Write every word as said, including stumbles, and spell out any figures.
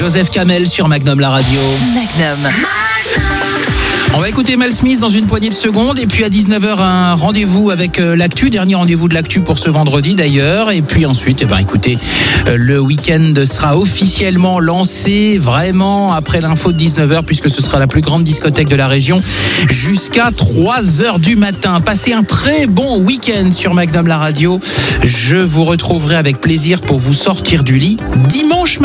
Joseph Kamel sur Magnum la radio. Magnum. On va écouter Mel Smith dans une poignée de secondes et puis à dix-neuf heures un rendez-vous avec l'actu, dernier rendez-vous de l'actu pour ce vendredi d'ailleurs, et puis ensuite eh ben écoutez, le week-end sera officiellement lancé vraiment après l'info de dix-neuf heures puisque ce sera la plus grande discothèque de la région jusqu'à trois heures du matin. Passez un très bon week-end sur Magnum la radio. Je vous retrouverai avec plaisir pour vous sortir du lit dimanche matin.